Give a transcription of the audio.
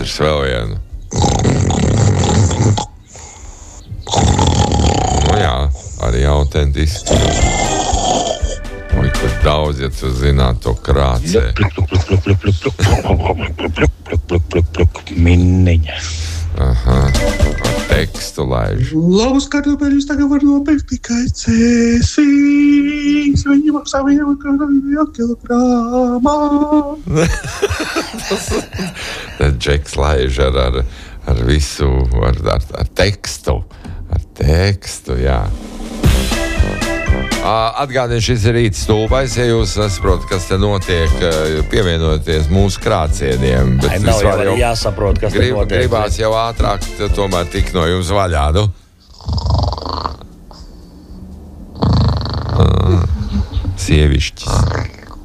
Izdarīšu vēl vienu. Nu jā, arī autentiski. Oi, kur daudz, ja tu zināt to krācē. Minniņa. Aha, ar tekstu laiž. Labus kartupeļus tagad var nopirkt tikai cēsīs. Viņi maksā 1 kilogramā. Tad Džeks laiž ar visu, ar tekstu. Ar tekstu, jā. Atgādini, šis ir rīts stulbais, ja jūs saprotat, kas te notiek, pievienoties mūsu krācieniem. Bet Nav jau jāsaprot, kas te notiek. Gribās jau ātrāk tomēr tik no jums vaļā, nu? Sievišķis.